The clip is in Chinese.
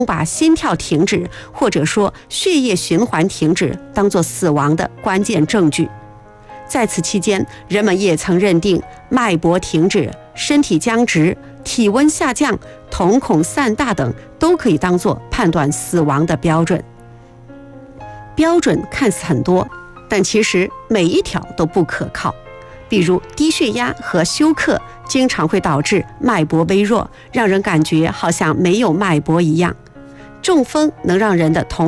把心跳停止或者说血液循环停止当作死亡的关键证据。在此期间，人们也曾认定脉搏停止、身体僵直、体温下降、瞳孔散大等都可以当作判断死亡的标准。标准看似很多，但其实每一条都不可靠。比如低血压和休克经常会导致脉搏微弱，让人感觉好像没有脉搏一样。中风能让人的瞳